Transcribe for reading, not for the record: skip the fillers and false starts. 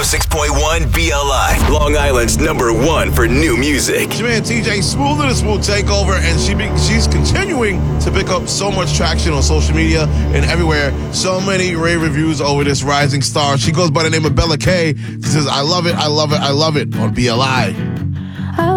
106.1 BLI, Long Island's #1 for new music. Your man TJ Smooth in the Smooth Takeover, and she's continuing to pick up so much traction on social media and everywhere. So many rave reviews over this rising star. She goes by the name of Bella K. She says, I love it, I love it, I love it on BLI.